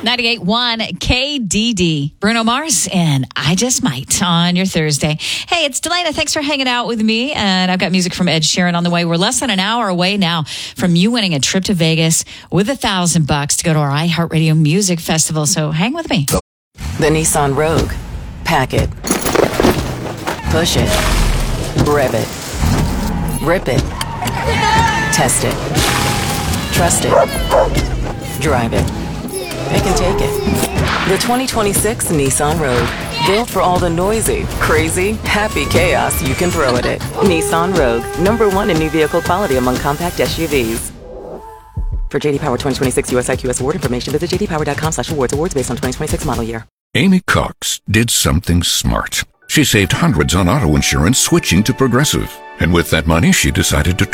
98.1 KDD. Bruno Mars and I Just Might on your Thursday. Hey, it's Delana. Thanks for hanging out with me. And I've got music from Ed Sheeran on the way. We're less than an hour away now from you winning a trip to Vegas with $1,000 to go to our iHeartRadio Music Festival. So hang with me. The Nissan Rogue. Pack it. Push it. Rev it. Rip it. Test it. Trust it. Drive it. They can take it. The 2026 Nissan Rogue. Built for all the noisy, crazy, happy chaos you can throw at it. Nissan Rogue. #1 in new vehicle quality among compact SUVs. For JD Power 2026 US IQS award information, visit jdpower.com/awards. Awards based on 2026 model year. Amy Cox did something smart. She saved hundreds on auto insurance switching to Progressive. And with that money, she decided to